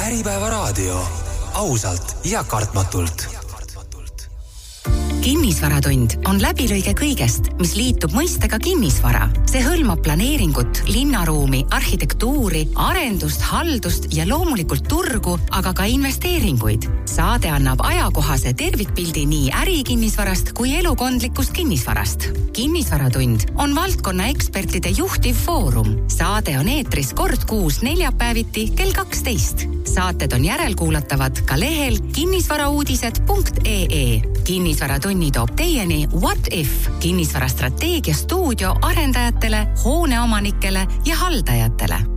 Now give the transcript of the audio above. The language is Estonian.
Äripäevaraadio. Ausalt ja kartmatult. Kinnisvaratund on läbilõige kõigest, mis liitub mõistega kinnisvara. See hõlmab planeeringut, linnaruumi, arhitektuuri, arendust, haldust ja loomulikult turgu, aga ka investeeringuid. Saade annab ajakohase tervikpildi nii ärikinnisvarast kui elukondlikust kinnisvarast. Kinnisvaratund on valdkonna ekspertide juhtiv foorum. Saade on eetris kord kuus neljapäeviti kell 12. Saated on järelkuulatavad ka lehel kinnisvarauudised.ee. Kinnisvaratunni toob teieni What If, kinnisvarastrateegia stuudio arendajatele, hooneomanikele ja haldajatele.